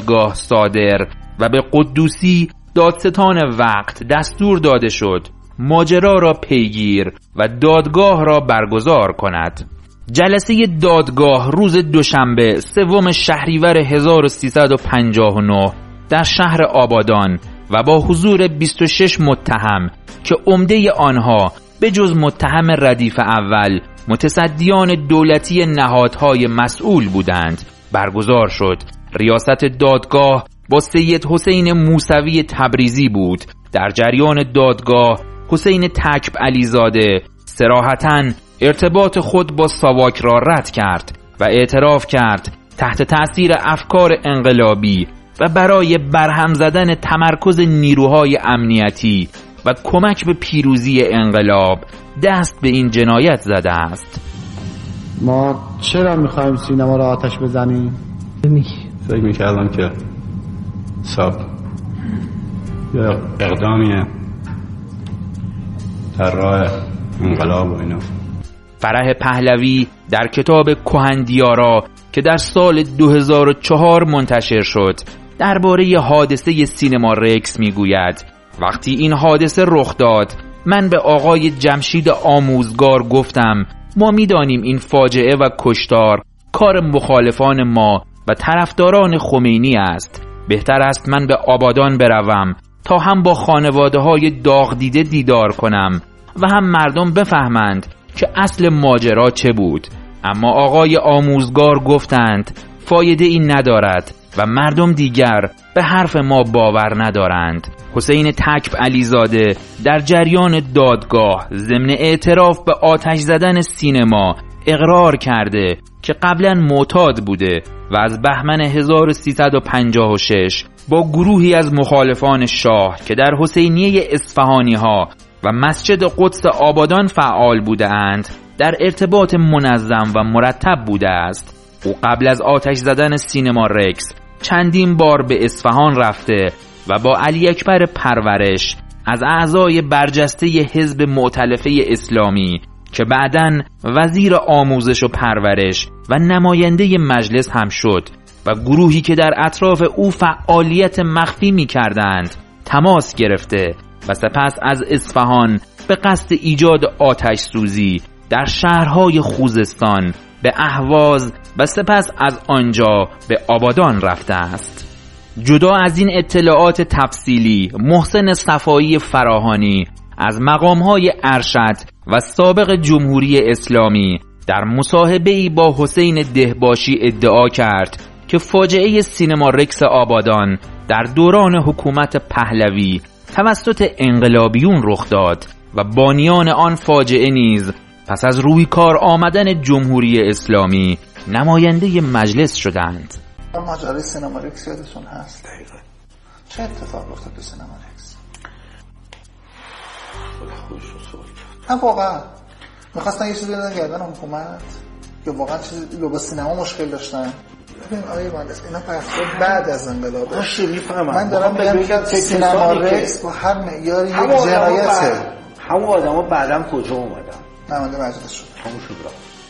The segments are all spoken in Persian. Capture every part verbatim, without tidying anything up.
دادگاه صادر و به قدوسی دادستان وقت دستور داده شد ماجرا را پیگیر و دادگاه را برگزار کند. جلسه دادگاه روز دوشنبه سوم شهریور هزار و سیصد و پنجاه و نه در شهر آبادان و با حضور بیست و شش متهم که عمده آنها به جز متهم ردیف اول متصدیان دولتی نهادهای مسئول بودند برگزار شد. ریاست دادگاه با سید حسین موسوی تبریزی بود. در جریان دادگاه حسین تکب علیزاده صراحتاً ارتباط خود با ساواک را رد کرد و اعتراف کرد تحت تأثیر افکار انقلابی و برای برهم زدن تمرکز نیروهای امنیتی و کمک به پیروزی انقلاب دست به این جنایت زده است. ما چرا میخوایم سینما را آتش بزنیم؟ فکر میکردم که ساب یا اقدامیه در راه انقلاب و اینا. فرح پهلوی در کتاب کهندیارا که در سال دو هزار و چهار منتشر شد درباره حادثه سینما رکس میگوید وقتی این حادثه رخ داد من به آقای جمشید آموزگار گفتم ما میدانیم این فاجعه و کشتار کار مخالفان ما و طرفداران خمینی است. بهتر است من به آبادان بروم تا هم با خانواده های داغ دیده دیدار کنم و هم مردم بفهمند که اصل ماجرا چه بود. اما آقای آموزگار گفتند فایده این ندارد و مردم دیگر به حرف ما باور ندارند. حسین تکب علیزاده در جریان دادگاه ضمن اعتراف به آتش زدن سینما اقرار کرده که قبلا معتاد بوده و از بهمن هزار و سیصد و پنجاه و شش با گروهی از مخالفان شاه که در حسینیه اصفهانی ها و مسجد قدس آبادان فعال بودند در ارتباط منظم و مرتب بوده است. او قبل از آتش زدن سینما رکس چندین بار به اصفهان رفته و با علی اکبر پرورش از اعضای برجسته حزب مؤتلفه اسلامی که بعداً وزیر آموزش و پرورش و نماینده مجلس هم شد و گروهی که در اطراف او فعالیت مخفی می کردند تماس گرفته و سپس از اصفهان به قصد ایجاد آتش سوزی در شهرهای خوزستان به اهواز و سپس از آنجا به آبادان رفته است. جدا از این اطلاعات تفصیلی محسن صفایی فراهانی از مقامهای ارشد و سابق جمهوری اسلامی در مصاحبه‌ای با حسین دهباشی ادعا کرد که فاجعه سینما رکس آبادان در دوران حکومت پهلوی توسط انقلابیون رخ داد و بانیان آن فاجعه نیز پس از روی کار آمدن جمهوری اسلامی نماینده مجلس شدند. ماجرای سینما رکس یادتون هست؟ دقیقا چه اتفاق افتاد تو سینما رکس؟ خودش رو سوال کرد. نه واقعا میخواستن یه چیزی بدن گردن حکومت یا واقعا چیزی با سینما مشکل داشتن؟ ببین آقای مهندس اینا پرتاب بعد از انقلاب باشه میفهمم. من دارم میگم که سینما رکس با هر معیاری یک جنایته. همون آدما بعدم کجا اومدن؟ نماینده مجلس شد. همون شد.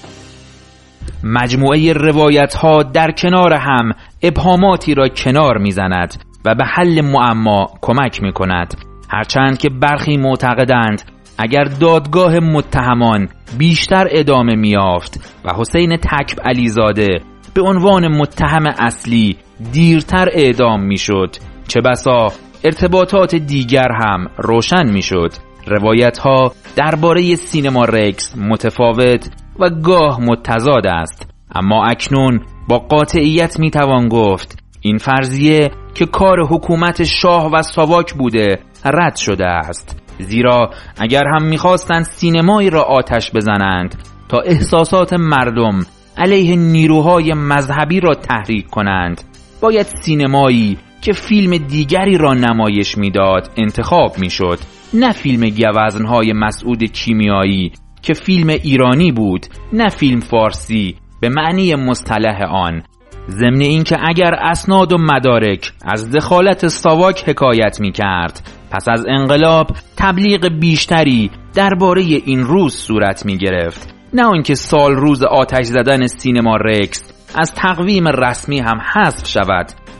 مجموعه روایت ها در کنار هم ابهاماتی را کنار میزند و به حل معما کمک می کند. هرچند که برخی معتقدند اگر دادگاه متهمان بیشتر ادامه میافت و حسین تکب علیزاده به عنوان متهم اصلی دیرتر اعدام میشد چه بسا ارتباطات دیگر هم روشن میشد. روایت ها درباره سینما رکس متفاوت و گاه متضاد است، اما اکنون با قاطعیت میتوان گفت این فرضیه که کار حکومت شاه و ساواک بوده رد شده است. زیرا اگر هم میخواستند سینمایی را آتش بزنند تا احساسات مردم علیه نیروهای مذهبی را تحریک کنند، باید سینمایی که فیلم دیگری را نمایش میداد انتخاب میشد، نه فیلم گوزنهای مسعود کیمیایی که فیلم ایرانی بود، نه فیلم فارسی به معنی مصطلح آن. ضمن اینکه اگر اسناد و مدارک از دخالت ساواک حکایت می کرد، پس از انقلاب تبلیغ بیشتری درباره این روز صورت می گرفت، نه آنکه سال روز آتش زدن سینما رکس از تقویم رسمی هم حذف شود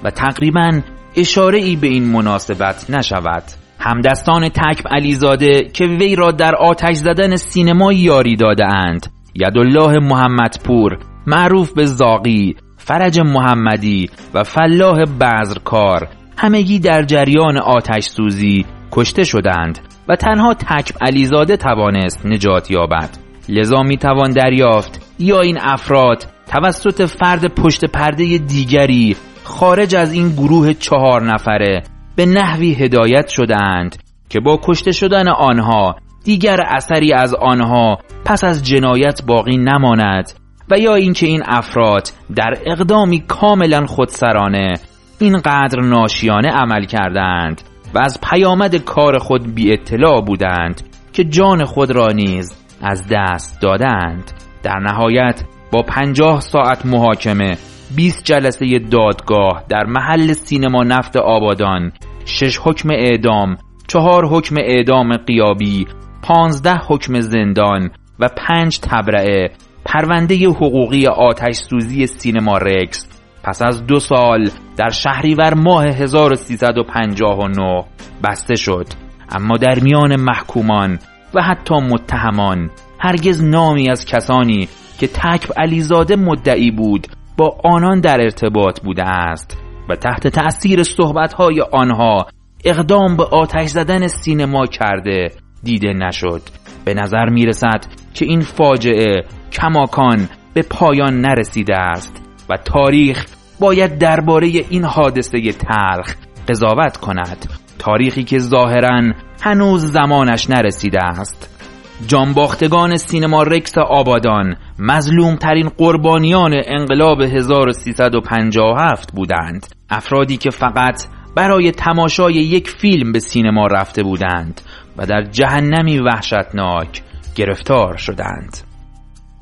و تقریباً اشاره‌ای به این مناسبت نشود. همدستان تکب علیزاده که وی را در آتش زدن سینما یاری داده اند، یدالله محمدپور معروف به زاغی، فرج محمدی و فلاح بذرکار، همگی در جریان آتش سوزی کشته شدند و تنها تکب علیزاده توانست نجات یابد. لذا می توان دریافت یا این افراد توسط فرد پشت پرده دیگری خارج از این گروه چهار نفره به نحوی هدایت شدند که با کشته شدن آنها دیگر اثری از آنها پس از جنایت باقی نماند، و یا اینکه این افراد در اقدامی کاملا خودسرانه اینقدر ناشیانه عمل کردند و از پیامد کار خود بی اطلاع بودند که جان خود را نیز از دست دادند. در نهایت با پنجاه ساعت محاکمه، بیست جلسه دادگاه در محل سینما نفت آبادان، شش حکم اعدام، چهار حکم اعدام غیابی، پانزده حکم زندان و پنج تبرئه، پرونده حقوقی آتش سوزی سینما رکس پس از دو سال در شهریور ماه هزار و سیصد و پنجاه و نه بسته شد. اما در میان محکومان و حتی متهمان هرگز نامی از کسانی که تکب علیزاده مدعی بود با آنان در ارتباط بوده است و تحت تأثیر صحبت‌های آنها اقدام به آتش زدن سینما کرده دیده نشد. به نظر می رسد که این فاجعه کماکان به پایان نرسیده است و تاریخ باید درباره این حادثه تلخ قضاوت کند، تاریخی که ظاهراً هنوز زمانش نرسیده است. جانباختگان سینما رکس آبادان مظلوم ترین قربانیان انقلاب هزار و سیصد و پنجاه و هفت بودند، افرادی که فقط برای تماشای یک فیلم به سینما رفته بودند و در جهنمی وحشتناک گرفتار شدند.